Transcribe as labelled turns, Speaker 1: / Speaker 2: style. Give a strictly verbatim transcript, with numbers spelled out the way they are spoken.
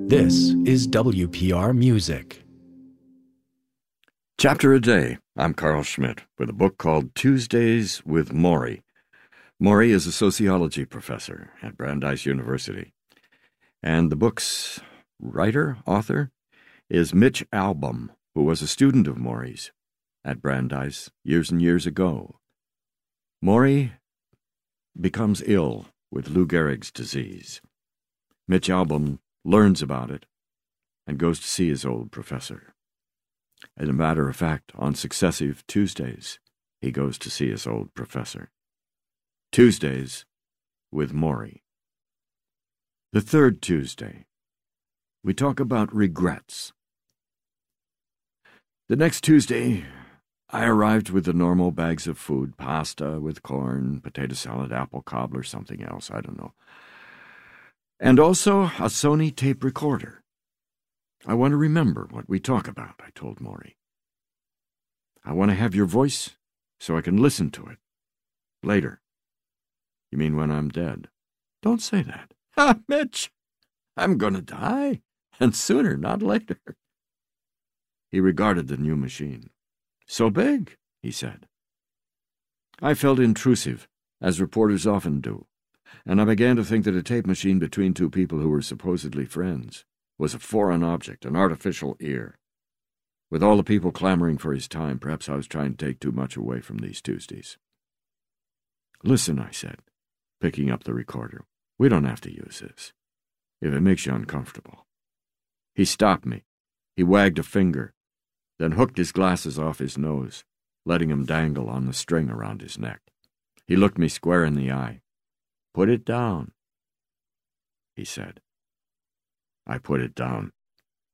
Speaker 1: This is W P R Music.
Speaker 2: Chapter a Day. I'm Carl Schmidt with a book called Tuesdays with Morrie. Morrie is a sociology professor at Brandeis University. And the book's writer, author, is Mitch Albom, who was a student of Morrie's at Brandeis years and years ago. Morrie becomes ill with Lou Gehrig's disease. Mitch Albom learns about it and goes to see his old professor. As a matter of fact, on successive Tuesdays, he goes to see his old professor. Tuesdays with Morrie. The third Tuesday, we talk about regrets. The next Tuesday, I arrived with the normal bags of food, pasta with corn, potato salad, apple cobbler, something else, I don't know. And also a Sony tape recorder. I want to remember what we talk about, I told Morrie. I want to have your voice so I can listen to it. Later. You mean when I'm dead? Don't say that. Ah, Mitch, I'm going to die, and sooner, not later. He regarded the new machine. So big, he said. I felt intrusive, as reporters often do, and I began to think that a tape machine between two people who were supposedly friends was a foreign object, an artificial ear. With all the people clamoring for his time, perhaps I was trying to take too much away from these Tuesdays. Listen, I said, picking up the recorder. We don't have to use this, if it makes you uncomfortable. He stopped me. He wagged a finger, then hooked his glasses off his nose, letting them dangle on the string around his neck. He looked me square in the eye. Put it down, he said. I put it down.